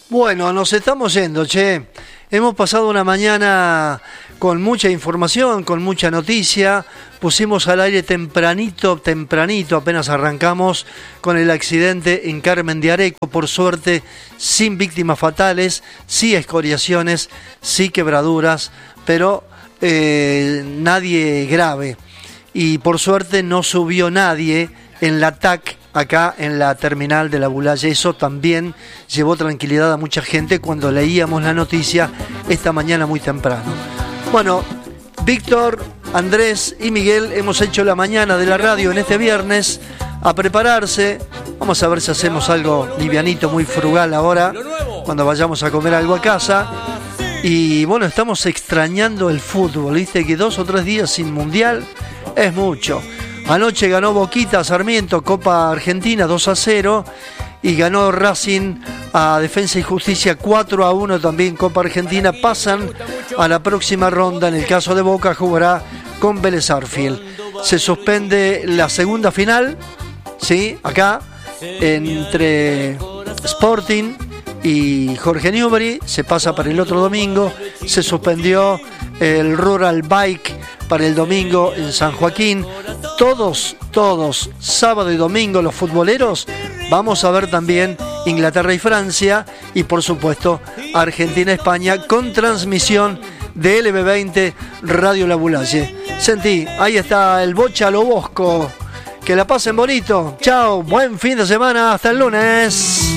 Bueno, nos estamos yendo, che. Hemos pasado una mañana con mucha información, con mucha noticia. Pusimos al aire tempranito, apenas arrancamos con el accidente en Carmen de Areco. Por suerte, sin víctimas fatales, sí escoriaciones, sí quebraduras, pero nadie grave. Y por suerte no subió nadie en la TAC acá en la terminal de la Bulaye. Eso también llevó tranquilidad a mucha gente cuando leíamos la noticia esta mañana muy temprano. Bueno, Víctor, Andrés y Miguel hemos hecho la mañana de la radio en este viernes a prepararse. Vamos a ver si hacemos algo livianito, muy frugal ahora, cuando vayamos a comer algo a casa. Y bueno, estamos extrañando el fútbol, viste que 2 o 3 días sin mundial es mucho. Anoche ganó Boquita Sarmiento, Copa Argentina 2-0, y ganó Racing a Defensa y Justicia 4-1 también Copa Argentina. Pasan a la próxima ronda. En el caso de Boca jugará con Vélez Arfield. Se suspende la segunda final, ¿sí? Acá, entre Sporting y Jorge Newbery. Se pasa para el otro domingo. Se suspendió el Rural Bike para el domingo en San Joaquín. Todos, sábado y domingo, los futboleros, vamos a ver también Inglaterra y Francia, y por supuesto Argentina-España, con transmisión de LB20 Radio La Bulaye. Sentí, ahí está el Bocha Lo Bosco. Que la pasen bonito. Chao, buen fin de semana, hasta el lunes.